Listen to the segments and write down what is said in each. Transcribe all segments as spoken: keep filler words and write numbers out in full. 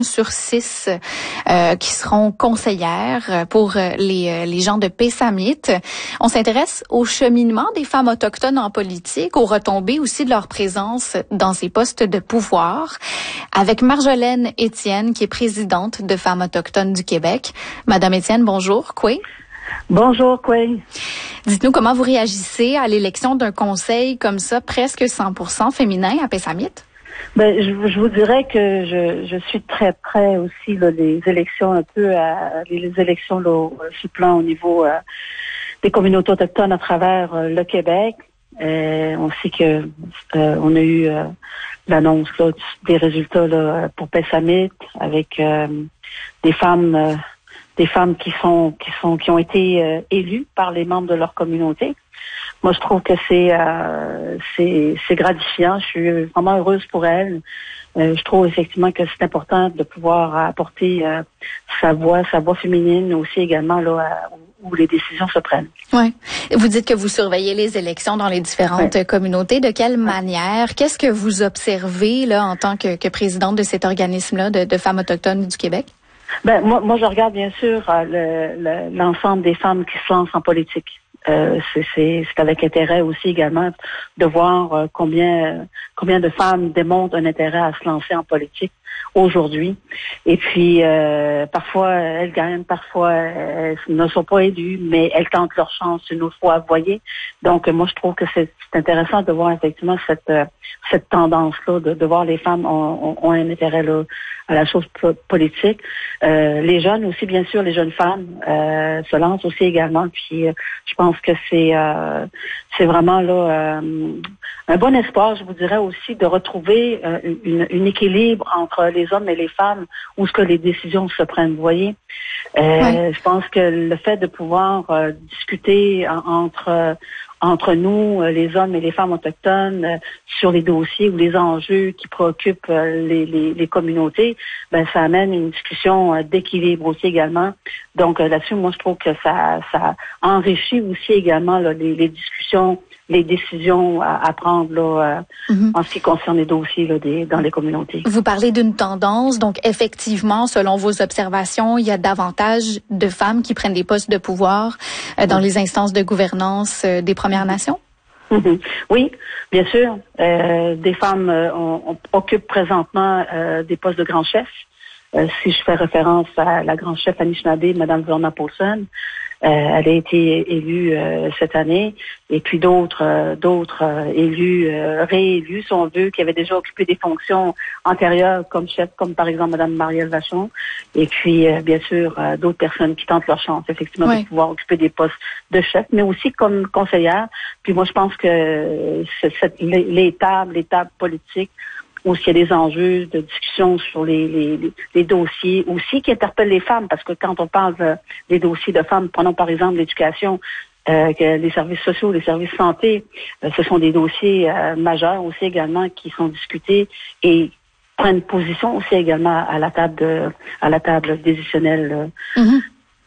sur six euh, qui seront conseillères pour les, les gens de Pessamit. On s'intéresse au cheminement des femmes autochtones en politique, aux retombées aussi de leur présence dans ces postes de pouvoir, avec Marjolaine Étienne, qui est présidente de Femmes autochtones du Québec. Madame Étienne, bonjour. Quoi? Bonjour, Quay. Dites-nous comment vous réagissez à l'élection d'un conseil comme ça, presque cent pour cent féminin à Pessamit? Ben, je, je vous dirais que je, je suis très près aussi là, des élections un peu à les élections là, sur le plan au niveau euh, des communautés autochtones à travers euh, le Québec. Euh, on sait que euh, on a eu euh, l'annonce là, des résultats là, pour Pessamit avec euh, des femmes euh, des femmes qui sont qui sont qui ont été euh, élues par les membres de leur communauté. Moi, je trouve que c'est euh, c'est c'est gratifiant. Je suis vraiment heureuse pour elles. Euh, je trouve effectivement que c'est important de pouvoir apporter euh, sa voix, sa voix féminine aussi également là à, où les décisions se prennent. Oui. Vous dites que vous surveillez les élections dans les différentes ouais. communautés. De quelle ouais. manière? Qu'est-ce que vous observez là en tant que, que présidente de cet organisme-là de, de femmes autochtones du Québec? Ben moi, moi, je regarde bien sûr le, le, l'ensemble des femmes qui se lancent en politique. Euh, c'est, c'est, c'est avec intérêt aussi également de voir euh, combien combien de femmes démontrent un intérêt à se lancer en politique aujourd'hui. Et puis euh, parfois elles gagnent, parfois elles ne sont pas élues, mais elles tentent leur chance une autre fois, vous voyez. Donc moi je trouve que c'est, c'est intéressant de voir effectivement cette euh, cette tendance-là, de, de voir les femmes ont, ont, ont un intérêt là à la chose po- politique. Euh, les jeunes aussi, bien sûr, les jeunes femmes euh, se lancent aussi également. Puis euh, je pense que c'est euh, c'est vraiment là euh, un bon espoir, je vous dirais aussi, de retrouver euh, une, une équilibre entre les hommes et les femmes où ce que les décisions se prennent, vous voyez. Euh, oui. Je pense que le fait de pouvoir euh, discuter en, entre entre nous, les hommes et les femmes autochtones, euh, sur les dossiers ou les enjeux qui préoccupent euh, les, les, les communautés, ben ça amène une discussion euh, d'équilibre aussi également. Donc euh, là-dessus, moi je trouve que ça ça enrichit aussi également là, les, les discussions, les décisions à, à prendre là, euh, mm-hmm. en ce qui concerne les dossiers là, des, dans les communautés. Vous parlez d'une tendance, donc effectivement, selon vos observations, il y a davantage de femmes qui prennent des postes de pouvoir euh, dans mm-hmm. les instances de gouvernance euh, des Premières Nations? Mm-hmm. Oui, bien sûr. Euh, des femmes euh, on, on occupent présentement euh, des postes de grands chefs. Euh, si je fais référence à la grande chef Anishinaabe, Mme Verna Paulson, euh, elle a été élue euh, cette année, et puis d'autres euh, d'autres euh, élus, euh, réélus, sont deux qui avaient déjà occupé des fonctions antérieures comme chef, comme par exemple Mme Marielle Vachon, et puis euh, bien sûr euh, d'autres personnes qui tentent leur chance effectivement oui. de pouvoir occuper des postes de chef, mais aussi comme conseillère. Puis moi je pense que c'est, c'est, les, les tables, les tables politiques, où il y a des enjeux de discussion sur les, les, les dossiers aussi qui interpellent les femmes, parce que quand on parle de, des dossiers de femmes, prenons par exemple l'éducation, euh, que les services sociaux, les services santé, euh, ce sont des dossiers euh, majeurs aussi également qui sont discutés et prennent position aussi également à la table de, à la table décisionnelle. Euh. Mm-hmm.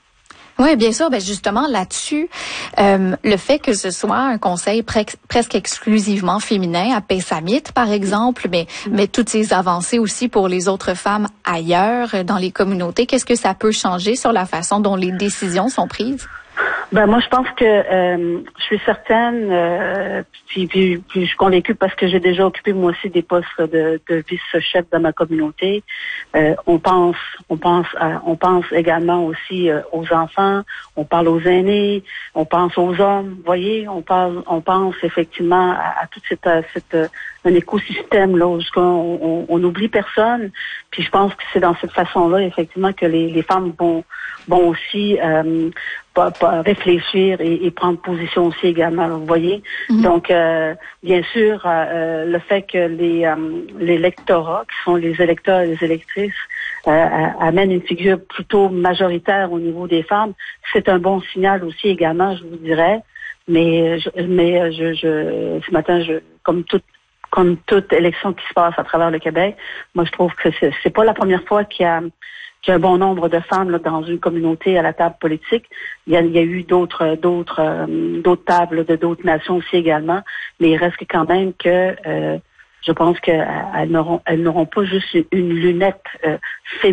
Oui, bien sûr. Ben justement, là-dessus, euh, le fait que ce soit un conseil pre- presque exclusivement féminin à Pessamit, par exemple, mais, mais toutes ces avancées aussi pour les autres femmes ailleurs dans les communautés, qu'est-ce que ça peut changer sur la façon dont les décisions sont prises? Ben moi je pense que euh, je suis certaine, euh, puis, puis, puis je suis convaincue parce que j'ai déjà occupé moi aussi des postes de, de vice-chef dans ma communauté. Euh, on pense, on pense, à, on pense également aussi euh, aux enfants. On parle aux aînés, on pense aux hommes. Vous voyez, on parle, on pense effectivement à, à toute cette, cette un écosystème là où on, on, on n'oublie personne. Puis je pense que c'est dans cette façon-là effectivement que les, les femmes vont vont aussi euh, pas, pas réfléchir et, et prendre position aussi également. Vous voyez. Mm-hmm. Donc euh, bien sûr euh, le fait que les euh, les lectorats qui sont les électeurs et les électrices euh, amènent une figure plutôt majoritaire au niveau des femmes, c'est un bon signal aussi également, je vous dirais. Mais je, mais je, je ce matin je comme toute comme toute élection qui se passe à travers le Québec, moi je trouve que c'est, c'est pas la première fois qu'il y a, qu'il y a un bon nombre de femmes là, dans une communauté à la table politique. Il y a, il y a eu d'autres d'autres euh, d'autres tables de d'autres nations aussi également, mais il reste quand même que euh, je pense qu'elles n'auront elles n'auront pas juste une lunette euh, féminine